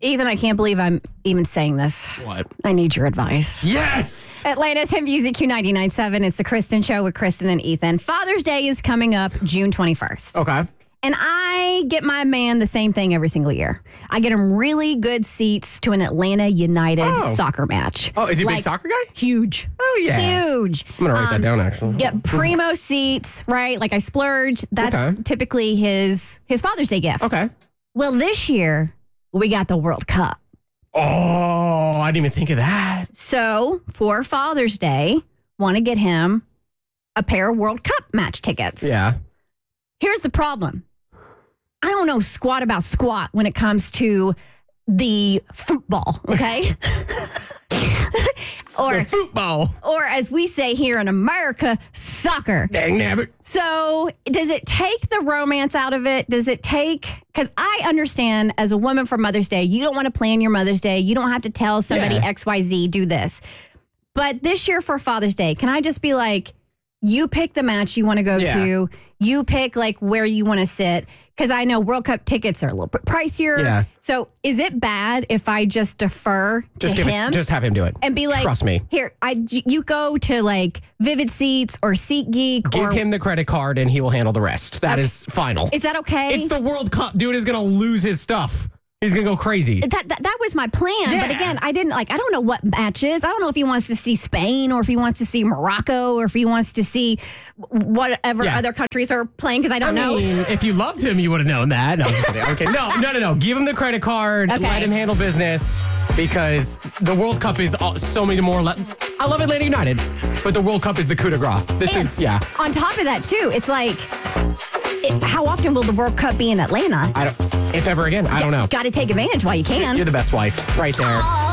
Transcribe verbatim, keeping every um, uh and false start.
Ethan, I can't believe I'm even saying this. What? I need your advice. Yes! Atlanta's Hit Music Q ninety-nine point seven. It's the Kristen Show with Kristen and Ethan. Father's Day is coming up June twenty-first. Okay. And I get my man the same thing every single year. I get him really good seats to an Atlanta United Oh. soccer match. Oh, is he a Like, big soccer guy? Huge. Oh, yeah. Huge. I'm going to write Um, that down, actually. Yeah, primo seats, right? Like I splurge. That's Okay. typically his his Father's Day gift. Okay. Well, this year, we got the World Cup. Oh, I didn't even think of that. So for Father's Day, want to get him a pair of World Cup match tickets. Yeah. Here's the problem. I don't know squat about squat when it comes to the football, okay? or Football. or as we say here in America, soccer. Dang nabbit. So does it take the romance out of it? Does it take, because I understand as a woman for Mother's Day, you don't want to plan your Mother's Day. You don't have to tell somebody Yeah. X Y Z, do this. But this year for Father's Day, can I just be like, you pick the match you want to go Yeah. to. You pick like where you want to sit. Because I know World Cup tickets are a little bit pricier. Yeah. So is it bad if I just defer Just to give him? it. Just have him do it. and be like, Trust me. Here, I you go to like Vivid Seats or SeatGeek Give or him the credit card and he will handle the rest. That is final. is that okay? It's the World Cup. Dude is going to lose his stuff. He's going to go crazy. that, that that was my plan. But Yeah. again, I didn't like I don't know what matches. I don't know if he wants to see Spain or if he wants to see Morocco or if he wants to see whatever Yeah. other countries are playing because I I don't know. mean, if you loved him, you would have known that. No, I'm just kidding. Okay, no, no, no, no. Give him the credit card. Okay. Let him handle business because the World Cup is all, so many more. Le- I love Atlanta United, but the World Cup is the coup de grace. This And is, yeah. On top of that, too, it's like, it, how often will the World Cup be in Atlanta? I don't. If ever again, I don't know. Got to take advantage while you can. You're the best wife, right there.